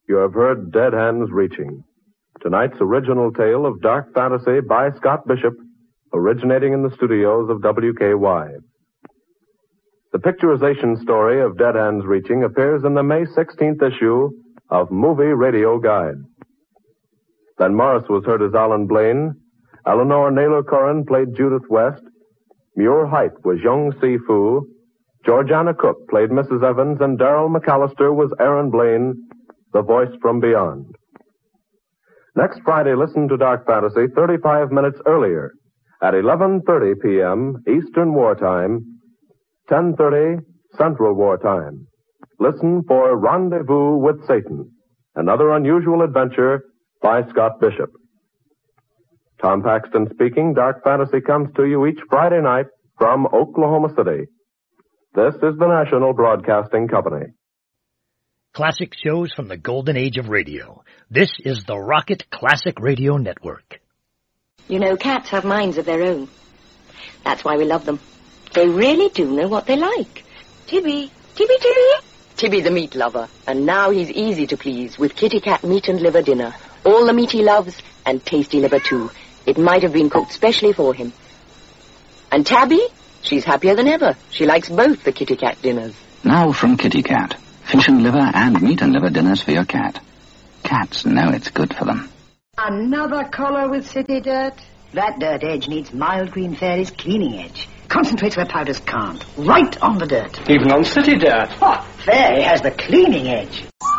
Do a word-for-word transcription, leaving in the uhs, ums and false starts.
You have heard Dead Hands Reaching, tonight's original tale of dark fantasy by Scott Bishop, originating in the studios of W K Y. The picturization story of Dead Hands Reaching appears in the May sixteenth issue of Movie Radio Guide. Then Morris was heard as Alan Blaine, Eleanor Naylor Curran played Judith West, Muir Height was Young Si Fu, Georgiana Cook played Missus Evans, and Darrell McAllister was Aaron Blaine, the voice from beyond. Next Friday, listen to Dark Fantasy thirty-five minutes earlier at eleven thirty p.m. Eastern Wartime, ten thirty Central Wartime. Listen for Rendezvous with Satan, another unusual adventure by Scott Bishop. Tom Paxton speaking. Dark Fantasy comes to you each Friday night from Oklahoma City. This is the National Broadcasting Company. Classic shows from the golden age of radio. This is the Rocket Classic Radio Network. You know, cats have minds of their own. That's why we love them. They really do know what they like. Tibby, Tibby, Tibby. Tibby the meat lover. And now he's easy to please with Kitty Cat meat and liver dinner. All the meat he loves, and tasty liver too. It might have been cooked specially for him. And Tabby? She's happier than ever. She likes both the Kitty Cat dinners. Now from Kitty Cat. Fish and liver and meat and liver dinners for your cat. Cats know it's good for them. Another collar with city dirt? That dirt edge needs Mild Green Fairy's cleaning edge. Concentrates where powders can't. Right on the dirt. Even on city dirt. Oh, Fairy has the cleaning edge.